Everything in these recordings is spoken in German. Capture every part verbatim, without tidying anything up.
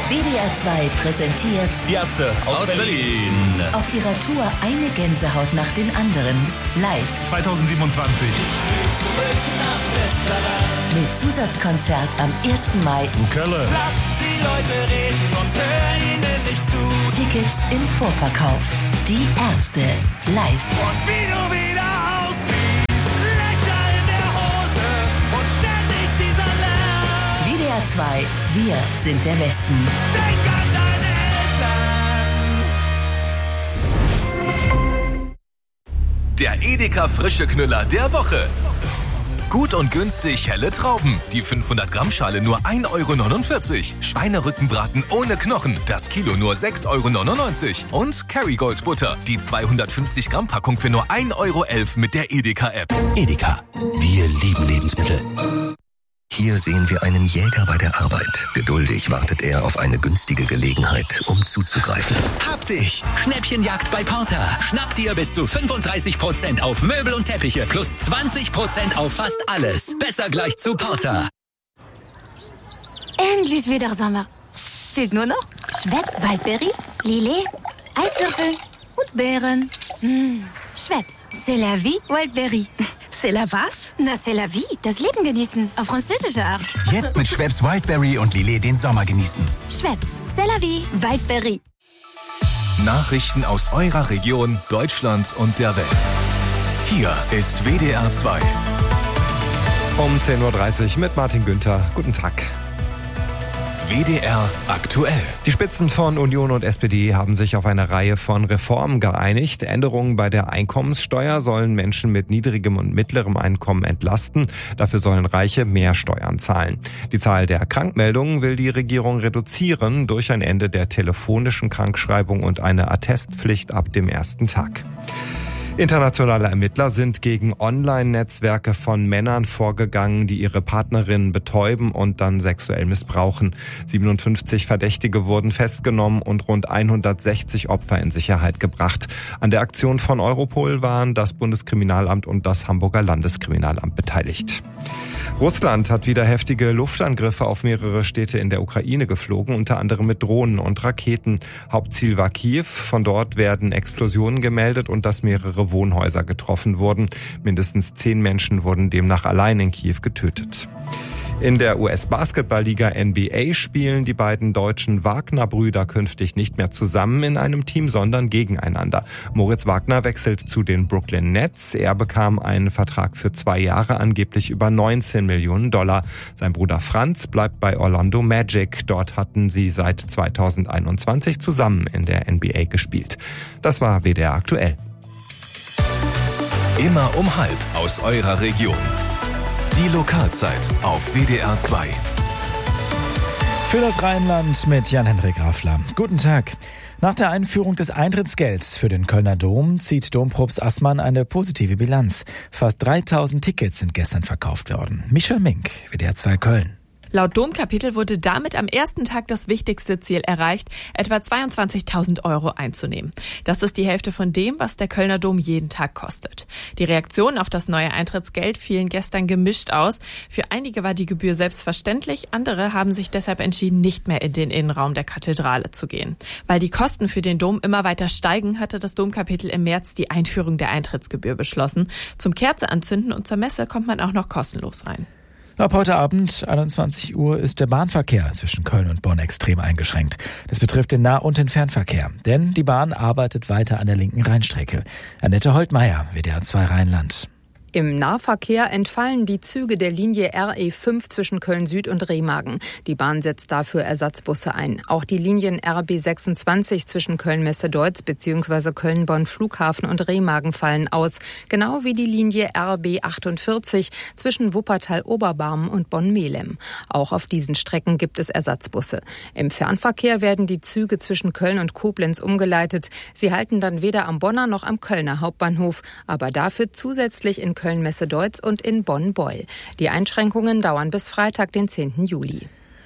W D R zwei präsentiert Die Ärzte aus, aus Berlin. Berlin. Auf ihrer Tour eine Gänsehaut nach den anderen. Live zwanzig siebenundzwanzig. Zurück nach Westerland. Mit Zusatzkonzert am ersten Mai. Kölle. Lass die Leute reden und hör ihnen nicht zu. Tickets im Vorverkauf. Die Ärzte live. Und wie du wieder aussiehst, Löcher in der Hose und ständig dieser Lärm. W D R zwei, wir sind der Westen. Denk an deine Eltern. Der Edeka frische Knüller der Woche. Gut und günstig helle Trauben. Die fünfhundert Gramm Schale nur ein Euro neunundvierzig. Schweinerückenbraten ohne Knochen. Das Kilo nur sechs Euro neunundneunzig. Und Kerrygold Butter. Die zweihundertfünfzig Gramm Packung für nur ein Euro elf mit der Edeka-App. Edeka. Wir lieben Lebensmittel. Hier sehen wir einen Jäger bei der Arbeit. Geduldig wartet er auf eine günstige Gelegenheit, um zuzugreifen. Hab dich! Schnäppchenjagd bei Porter. Schnapp dir bis zu fünfunddreißig Prozent auf Möbel und Teppiche plus zwanzig Prozent auf fast alles. Besser gleich zu Porter. Endlich wieder Sommer. Fehlt nur noch Schweppes Waldbeere, Lillet, Eiswürfel und Beeren. Mmh. Schweppes, c'est la vie, Wildberry. C'est la was? Na, c'est la vie, das Leben genießen, auf französische Art. Jetzt mit Schweppes Wildberry und Lillet den Sommer genießen. Schweppes, c'est la vie, Wildberry. Nachrichten aus eurer Region, Deutschland und der Welt. Hier ist W D R zwei. Um zehn Uhr dreißig mit Martin Günther. Guten Tag. W D R aktuell. Die Spitzen von Union und S P D haben sich auf eine Reihe von Reformen geeinigt. Änderungen bei der Einkommenssteuer sollen Menschen mit niedrigem und mittlerem Einkommen entlasten. Dafür sollen Reiche mehr Steuern zahlen. Die Zahl der Krankmeldungen will die Regierung reduzieren durch ein Ende der telefonischen Krankschreibung und eine Attestpflicht ab dem ersten Tag. Internationale Ermittler sind gegen Online-Netzwerke von Männern vorgegangen, die ihre Partnerinnen betäuben und dann sexuell missbrauchen. siebenundfünfzig Verdächtige wurden festgenommen und rund hundertsechzig Opfer in Sicherheit gebracht. An der Aktion von Europol waren das Bundeskriminalamt und das Hamburger Landeskriminalamt beteiligt. Russland hat wieder heftige Luftangriffe auf mehrere Städte in der Ukraine geflogen, unter anderem mit Drohnen und Raketen. Hauptziel war Kiew. Von dort werden Explosionen gemeldet und dass mehrere Wohnhäuser getroffen wurden. Mindestens zehn Menschen wurden demnach allein in Kiew getötet. In der U S-Basketballliga N B A spielen die beiden deutschen Wagner-Brüder künftig nicht mehr zusammen in einem Team, sondern gegeneinander. Moritz Wagner wechselt zu den Brooklyn Nets. Er bekam einen Vertrag für zwei Jahre, angeblich über neunzehn Millionen Dollar. Sein Bruder Franz bleibt bei Orlando Magic. Dort hatten sie seit zweitausendeinundzwanzig zusammen in der N B A gespielt. Das war W D R aktuell. Immer um halb aus eurer Region. Die Lokalzeit auf W D R zwei. Für das Rheinland mit Jan-Henrik Raffler. Guten Tag. Nach der Einführung des Eintrittsgelds für den Kölner Dom zieht Dompropst Assmann eine positive Bilanz. Fast dreitausend Tickets sind gestern verkauft worden. Michel Mink, W D R zwei Köln. Laut Domkapitel wurde damit am ersten Tag das wichtigste Ziel erreicht, etwa zweiundzwanzigtausend Euro einzunehmen. Das ist die Hälfte von dem, was der Kölner Dom jeden Tag kostet. Die Reaktionen auf das neue Eintrittsgeld fielen gestern gemischt aus. Für einige war die Gebühr selbstverständlich, andere haben sich deshalb entschieden, nicht mehr in den Innenraum der Kathedrale zu gehen. Weil die Kosten für den Dom immer weiter steigen, hatte das Domkapitel im März die Einführung der Eintrittsgebühr beschlossen. Zum Kerze anzünden und zur Messe kommt man auch noch kostenlos rein. Ab heute Abend, einundzwanzig Uhr, ist der Bahnverkehr zwischen Köln und Bonn extrem eingeschränkt. Das betrifft den Nah- und den Fernverkehr, denn die Bahn arbeitet weiter an der linken Rheinstrecke. Annette Holtmeier, W D R zwei Rheinland. Im Nahverkehr entfallen die Züge der Linie R E fünf zwischen Köln Süd und Remagen. Die Bahn setzt dafür Ersatzbusse ein. Auch die Linien R B sechsundzwanzig zwischen Köln-Messe-Deutz bzw. Köln-Bonn Flughafen und Remagen fallen aus. Genau wie die Linie R B achtundvierzig zwischen Wuppertal-Oberbarm und Bonn-Melem. Auch auf diesen Strecken gibt es Ersatzbusse. Im Fernverkehr werden die Züge zwischen Köln und Koblenz umgeleitet. Sie halten dann weder am Bonner noch am Kölner Hauptbahnhof, aber dafür zusätzlich in Köln-Messe-Deutz und in Bonn-Beul. Die Einschränkungen dauern bis Freitag, den zehnten Juli.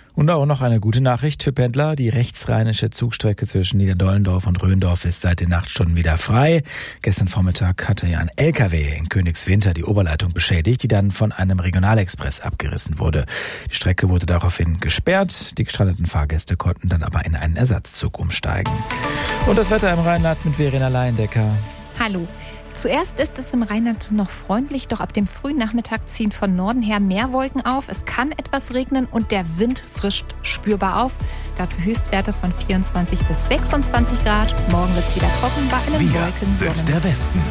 Und auch noch eine gute Nachricht für Pendler. Die rechtsrheinische Zugstrecke zwischen Niederdollendorf und Röndorf ist seit den Nachtstunden wieder frei. Gestern Vormittag hatte ja ein L K W in Königswinter die Oberleitung beschädigt, die dann von einem Regionalexpress abgerissen wurde. Die Strecke wurde daraufhin gesperrt. Die gestrandeten Fahrgäste konnten dann aber in einen Ersatzzug umsteigen. Und das Wetter im Rheinland mit Verena Leindecker. Hallo. Zuerst ist es im Rheinland noch freundlich, doch ab dem frühen Nachmittag ziehen von Norden her mehr Wolken auf. Es kann etwas regnen und der Wind frischt spürbar auf. Dazu Höchstwerte von vierundzwanzig bis sechsundzwanzig Grad. Morgen wird es wieder trocken bei einem Wir Wolkensonnen. sind der Westen.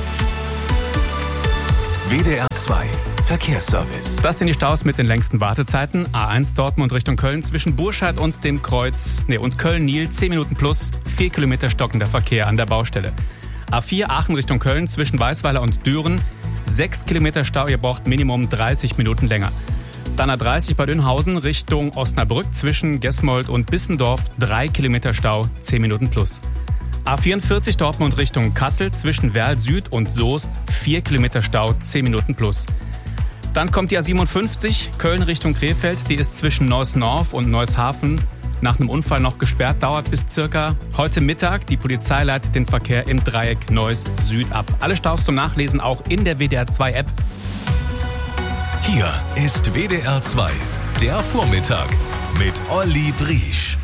W D R zwei Verkehrsservice. Das sind die Staus mit den längsten Wartezeiten. A eins Dortmund Richtung Köln zwischen Burscheid und dem Kreuz nee, und Köln-Nil zehn Minuten plus, vier Kilometer stockender Verkehr an der Baustelle. A vier Aachen Richtung Köln zwischen Weißweiler und Düren, sechs Kilometer Stau, ihr braucht Minimum dreißig Minuten länger. Dann A dreißig bei Dünhausen Richtung Osnabrück zwischen Gesmold und Bissendorf, drei Kilometer Stau, zehn Minuten plus. A vierundvierzig Dortmund Richtung Kassel zwischen Werl Süd und Soest, vier Kilometer Stau, zehn Minuten plus. Dann kommt die A siebenundfünfzig Köln Richtung Krefeld, die ist zwischen Neuss-Norf und Neushafen nach einem Unfall noch gesperrt, dauert bis circa heute Mittag. Die Polizei leitet den Verkehr im Dreieck Neuss Süd ab. Alle Staus zum Nachlesen auch in der W D R zwei App. Hier ist W D R zwei, der Vormittag mit Olli Briesch.